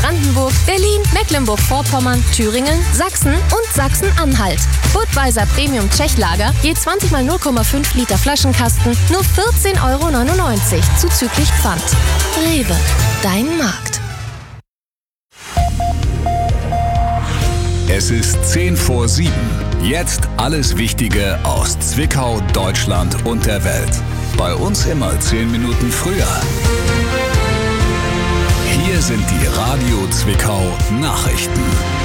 Brandenburg, Berlin, Mecklenburg-Vorpommern, Thüringen, Sachsen und Sachsen-Anhalt. Budweiser Premium Tschechlager, je 20 mal 0,5 Liter Flaschenkasten, nur 14,99 € zuzüglich Pfand. Rewe, dein Markt. Es ist 6:50. Jetzt alles Wichtige aus Zwickau, Deutschland und der Welt. Bei uns immer 10 Minuten früher. Hier sind die Radio Zwickau Nachrichten.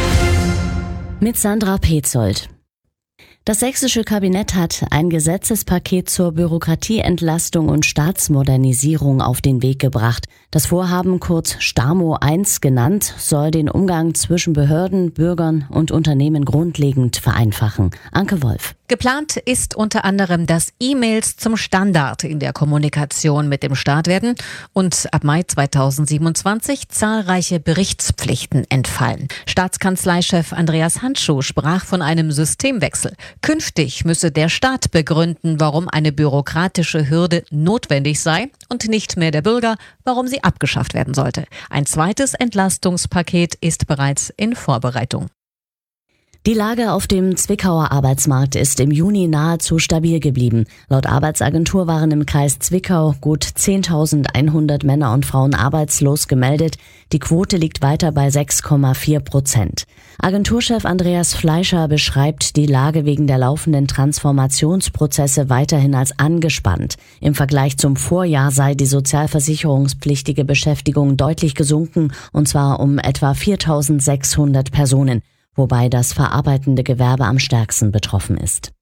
Mit Sandra Petzold. Das sächsische Kabinett hat ein Gesetzespaket zur Bürokratieentlastung und Staatsmodernisierung auf den Weg gebracht. Das Vorhaben, kurz STAMO 1 genannt, soll den Umgang zwischen Behörden, Bürgern und Unternehmen grundlegend vereinfachen. Anke Wolf. Geplant ist unter anderem, dass E-Mails zum Standard in der Kommunikation mit dem Staat werden und ab Mai 2027 zahlreiche Berichtspflichten entfallen. Staatskanzleichef Andreas Handschuh sprach von einem Systemwechsel. Künftig müsse der Staat begründen, warum eine bürokratische Hürde notwendig sei und nicht mehr der Bürger, warum sie abgeschafft werden sollte. Ein zweites Entlastungspaket ist bereits in Vorbereitung. Die Lage auf dem Zwickauer Arbeitsmarkt ist im Juni nahezu stabil geblieben. Laut Arbeitsagentur waren im Kreis Zwickau gut 10.100 Männer und Frauen arbeitslos gemeldet. Die Quote liegt weiter bei 6,4%. Agenturchef Andreas Fleischer beschreibt die Lage wegen der laufenden Transformationsprozesse weiterhin als angespannt. Im Vergleich zum Vorjahr sei die sozialversicherungspflichtige Beschäftigung deutlich gesunken, und zwar um etwa 4.600 Personen. Wobei das verarbeitende Gewerbe am stärksten betroffen ist.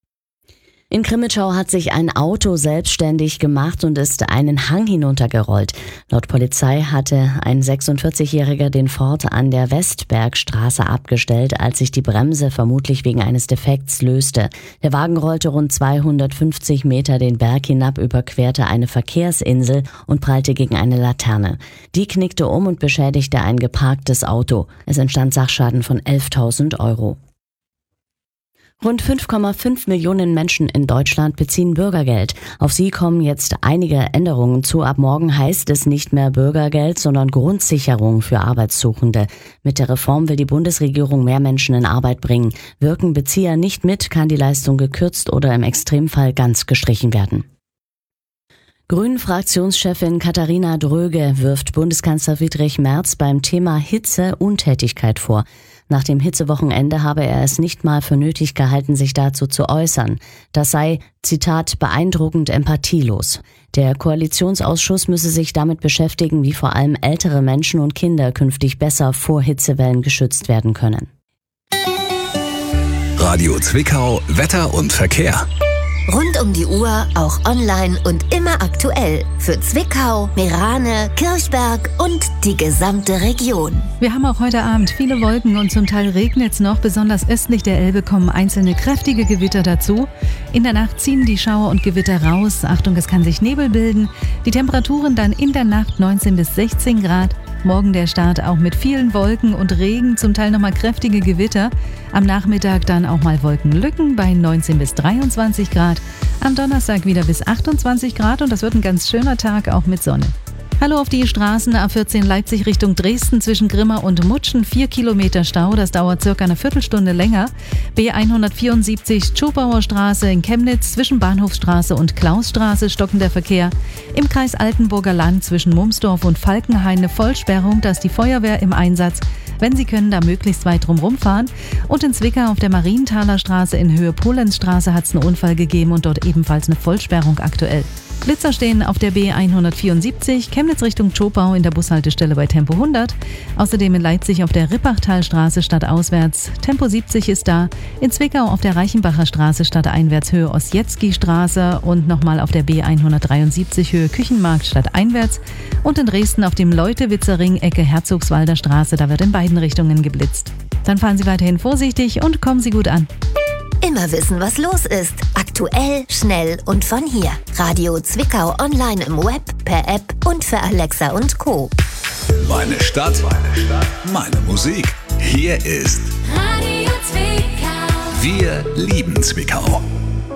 In Crimmitschau hat sich ein Auto selbstständig gemacht und ist einen Hang hinuntergerollt. Laut Polizei hatte ein 46-Jähriger den Ford an der Westbergstraße abgestellt, als sich die Bremse vermutlich wegen eines Defekts löste. Der Wagen rollte rund 250 Meter den Berg hinab, überquerte eine Verkehrsinsel und prallte gegen eine Laterne. Die knickte um und beschädigte ein geparktes Auto. Es entstand Sachschaden von 11.000 €. Rund 5,5 Millionen Menschen in Deutschland beziehen Bürgergeld. Auf sie kommen jetzt einige Änderungen zu. Ab morgen heißt es nicht mehr Bürgergeld, sondern Grundsicherung für Arbeitssuchende. Mit der Reform will die Bundesregierung mehr Menschen in Arbeit bringen. Wirken Bezieher nicht mit, kann die Leistung gekürzt oder im Extremfall ganz gestrichen werden. Grünen-Fraktionschefin Katharina Dröge wirft Bundeskanzler Friedrich Merz beim Thema Hitze Untätigkeit vor. Nach dem Hitzewochenende habe er es nicht mal für nötig gehalten, sich dazu zu äußern. Das sei, Zitat, beeindruckend empathielos. Der Koalitionsausschuss müsse sich damit beschäftigen, wie vor allem ältere Menschen und Kinder künftig besser vor Hitzewellen geschützt werden können. Radio Zwickau, Wetter und Verkehr. Rund um die Uhr, auch online und immer aktuell. Für Zwickau, Meerane, Kirchberg und die gesamte Region. Wir haben auch heute Abend viele Wolken und zum Teil regnet es noch. Besonders östlich der Elbe kommen einzelne kräftige Gewitter dazu. In der Nacht ziehen die Schauer und Gewitter raus. Achtung, es kann sich Nebel bilden. Die Temperaturen dann in der Nacht 19 bis 16 Grad. Morgen der Start auch mit vielen Wolken und Regen, zum Teil nochmal kräftige Gewitter. Am Nachmittag dann auch mal Wolkenlücken bei 19 bis 23 Grad. Am Donnerstag wieder bis 28 Grad und das wird ein ganz schöner Tag, auch mit Sonne. Hallo auf die Straßen, A14 Leipzig Richtung Dresden zwischen Grimma und Mutschen, 4 Kilometer Stau, das dauert circa eine Viertelstunde länger. B174 Tschopauer Straße in Chemnitz zwischen Bahnhofsstraße und Klausstraße stockender Verkehr. Im Kreis Altenburger Land zwischen Mumsdorf und Falkenhain eine Vollsperrung, da ist die Feuerwehr im Einsatz. Wenn Sie können, da möglichst weit drumherum fahren. Und in Zwickau auf der Marienthaler Straße in Höhe Polenzstraße hat es einen Unfall gegeben und dort ebenfalls eine Vollsperrung aktuell. Blitzer stehen auf der B174, Chemnitz Richtung Tschopau in der Bushaltestelle bei Tempo 100. Außerdem in Leipzig auf der Rippachtalstraße stadtauswärts, Tempo 70 ist da. In Zwickau auf der Reichenbacher Straße stadteinwärts Höhe Ossietzky-Straße und nochmal auf der B173 Höhe Küchenmarkt stadteinwärts. Und in Dresden auf dem Leutewitzer Ring Ecke Herzogswalder Straße, da wird in beiden Richtungen geblitzt. Dann fahren Sie weiterhin vorsichtig und kommen Sie gut an. Immer wissen, was los ist. Aktuell, schnell und von hier. Radio Zwickau online im Web, per App und für Alexa und Co. Meine Stadt, meine Musik. Hier ist Radio Zwickau. Wir lieben Zwickau.